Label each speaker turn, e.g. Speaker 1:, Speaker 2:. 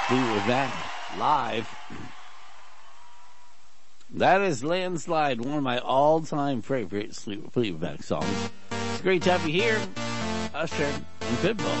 Speaker 1: Fleetwood Mac live. That is Landslide, one of my all-time favorite Fleetwood Mac songs. It's great to have you here, Usher and Pitbull.